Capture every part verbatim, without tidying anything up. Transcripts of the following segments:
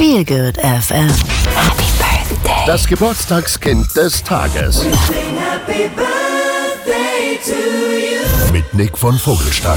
Feel Good F M. Happy Birthday. Das Geburtstagskind des Tages. Happy birthday to you. Mit Nick von Vogelstein.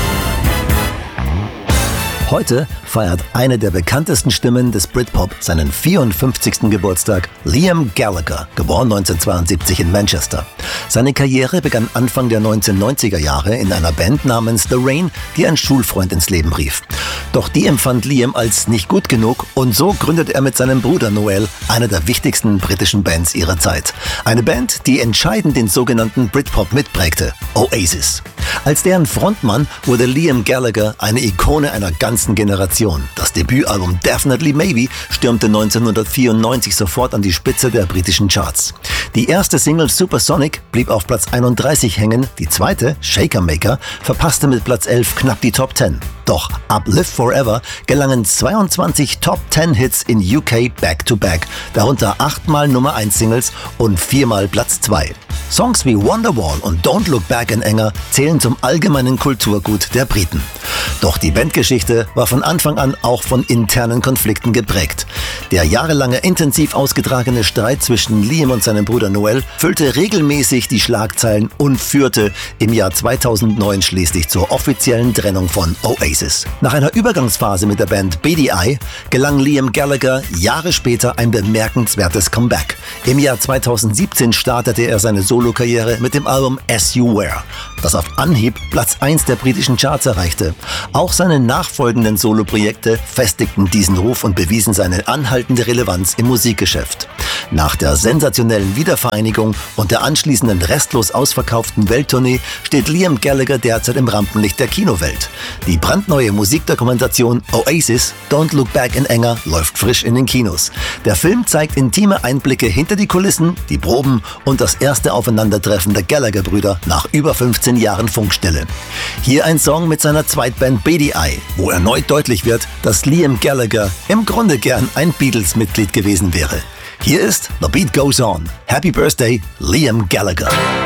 Heute feiert eine der bekanntesten Stimmen des Britpop seinen vierundfünfzigsten Geburtstag, Liam Gallagher, geboren neunzehnhundertzweiundsiebzig in Manchester. Seine Karriere begann Anfang der neunzehnhundertneunziger Jahre in einer Band namens The Rain, die ein Schulfreund ins Leben rief. Doch die empfand Liam als nicht gut genug und so gründete er mit seinem Bruder Noel eine der wichtigsten britischen Bands ihrer Zeit. Eine Band, die entscheidend den sogenannten Britpop mitprägte, Oasis. Als deren Frontmann wurde Liam Gallagher eine Ikone einer ganzen Generation. Das Debütalbum Definitely Maybe stürmte neunzehnhundertvierundneunzig sofort an die Spitze der britischen Charts. Die erste Single Supersonic blieb auf Platz einunddreißig hängen, die zweite, Shaker Maker, verpasste mit Platz elf knapp die Top zehn. Doch ab Live Forever gelangen zweiundzwanzig Top zehn Hits in U K back-to-back, darunter achtmal Nummer eins Singles und viermal Platz zwei. Songs wie Wonderwall und Don't Look Back in Anger zählen zum allgemeinen Kulturgut der Briten. Doch die Bandgeschichte war von Anfang an auch von internen Konflikten geprägt. Der jahrelange intensiv ausgetragene Streit zwischen Liam und seinem Bruder Noel füllte regelmäßig die Schlagzeilen und führte im Jahr zweitausendneun schließlich zur offiziellen Trennung von Oasis. Nach einer Übergangsphase mit der Band Beady Eye gelang Liam Gallagher Jahre später ein bemerkenswertes Comeback. Im Jahr zweitausendsiebzehn startete er seine Solokarriere mit dem Album As You Were, das auf Anhieb Platz eins der britischen Charts erreichte. Auch seine nachfolgenden Soloprojekte festigten diesen Ruf und bewiesen seine anhaltende Relevanz im Musikgeschäft. Nach der sensationellen Wiedervereinigung und der anschließenden restlos ausverkauften Welttournee steht Liam Gallagher derzeit im Rampenlicht der Kinowelt. Die brandneue Musikdokumentation Oasis, Don't Look Back in Anger läuft frisch in den Kinos. Der Film zeigt intime Einblicke hinter die Kulissen, die Proben und das erste Aufeinandertreffen der Gallagher-Brüder nach über fünfzehn Jahren Funkstille. Hier ein Song mit seiner Zweitband Beady Eye, wo erneut deutlich wird, dass Liam Gallagher im Grunde gern ein Beatles-Mitglied gewesen wäre. Hier ist The Beat Goes On. Happy Birthday, Liam Gallagher.